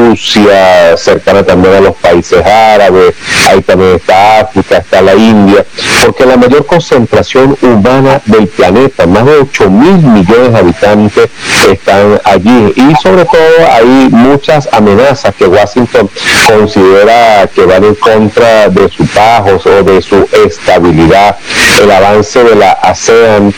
Rusia, cercana también a los países árabes, ahí también está África, está la India, porque la mayor concentración humana del planeta, más de 8.000 millones de habitantes están allí, y sobre todo hay muchas amenazas que Washington considera que van en contra de su paz o de su estabilidad, el avance de la ASEAN,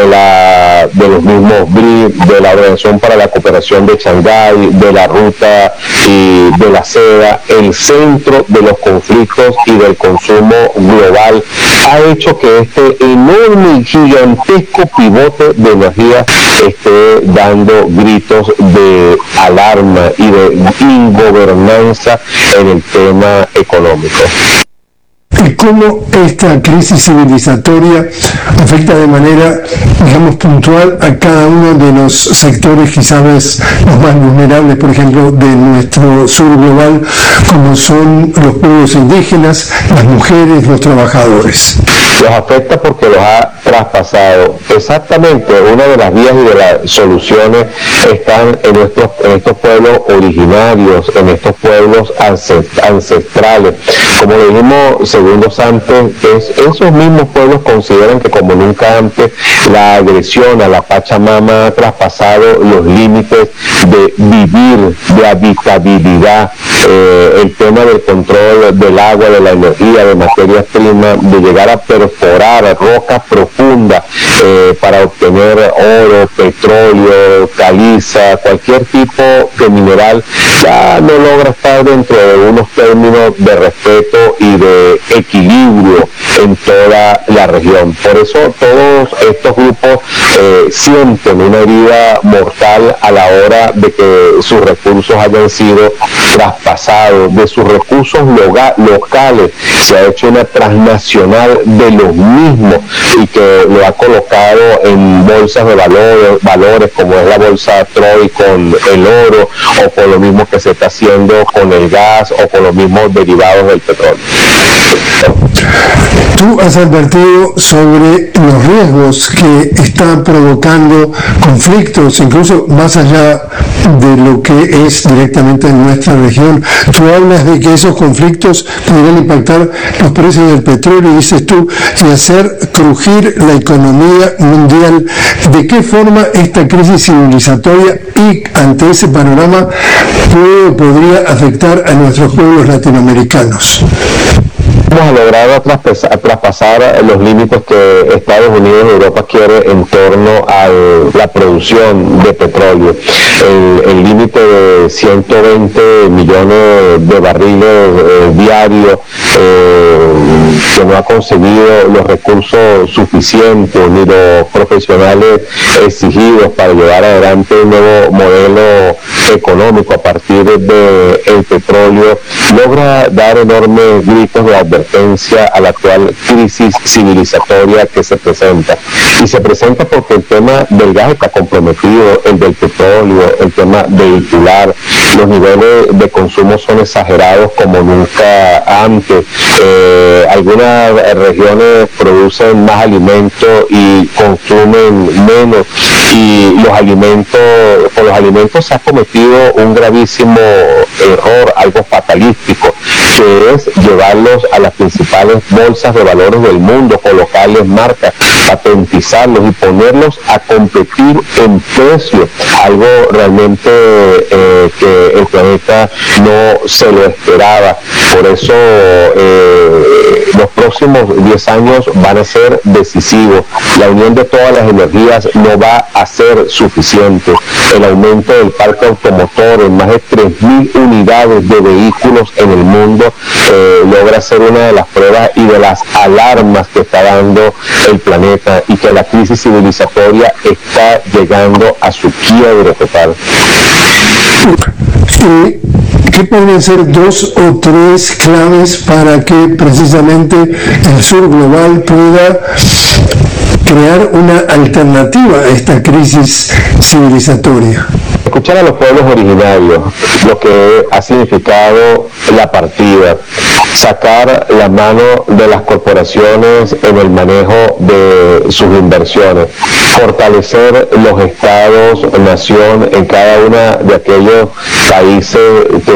de los mismos BRICS, de la Organización para la Cooperación de Shanghái, de la Ruta y de la seda, el centro de los conflictos y del consumo global, ha hecho que este enorme y gigantesco pivote de energía esté dando gritos de alarma y de ingobernanza en el tema económico. ¿Y cómo esta crisis civilizatoria afecta de manera, digamos, puntual a cada uno de los sectores quizás los más vulnerables, por ejemplo, de nuestro sur global, como son los pueblos indígenas, las mujeres, los trabajadores? Los afecta porque los ha traspasado. Exactamente, una de las vías y de las soluciones están en estos pueblos originarios, en estos pueblos ancestrales. Como lo dijimos segundos antes, esos mismos pueblos consideran que como nunca antes la agresión a la Pachamama ha traspasado los límites de vivir, de habitabilidad, el tema del control del agua, de la energía, de materias primas, de llegar a perforar rocas profundas para obtener oro, petróleo, caliza, cualquier tipo de mineral, ya no logra estar dentro de unos términos de respeto y de equilibrio en toda la región. Por eso todos estos grupos sienten una herida mortal a la hora de que sus recursos hayan sido traspasados, de sus recursos locales se ha hecho una transnacional de los mismos y que lo ha colocado en bolsas de valores como es la bolsa Troy con el oro, o con lo mismo que se está haciendo con el gas o con los mismos derivados del petróleo. Tú has advertido sobre los riesgos que están provocando conflictos, incluso más allá de lo que es directamente en nuestra región. Tú hablas de que esos conflictos podrían impactar los precios del petróleo y dices tú, y hacer crujir la economía mundial. ¿De qué forma esta crisis civilizatoria y ante ese panorama podría afectar a nuestros pueblos latinoamericanos? Hemos logrado traspasar los límites que Estados Unidos y Europa quiere en torno a la producción de petróleo. El límite de 120 millones de barriles diarios, que no ha conseguido los recursos suficientes ni los profesionales exigidos para llevar adelante un nuevo modelo económico a partir del petróleo, logra dar enormes gritos de advertencia a la actual crisis civilizatoria que se presenta. Y se presenta porque el tema del gas está comprometido, el del petróleo, el tema vehicular, los niveles de consumo son exagerados como nunca antes. Algunas regiones producen más alimentos y consumen menos, y con los alimentos se ha cometido un gravísimo error, algo fatalístico, que es llevarlos a las principales bolsas de valores del mundo, colocarles marcas, patentizarlos y ponerlos a competir en precio, algo realmente que el planeta no se lo esperaba. Por eso los próximos 10 años van a ser decisivos. La unión de todas las energías no va a ser suficiente. El aumento del parque automotor en más de 3.000 unidades de vehículos en el mundo logra ser una de las pruebas y de las alarmas que está dando el planeta, y que la crisis civilizatoria está llegando a su quiebre total. ¿Qué podrían ser 2 o 3 claves para que precisamente el sur global pueda crear una alternativa a esta crisis civilizatoria? Escuchar a los pueblos originarios, lo que ha significado la partida, sacar la mano de las corporaciones en el manejo de sus inversiones, fortalecer los estados, nación en cada una de aquellos países que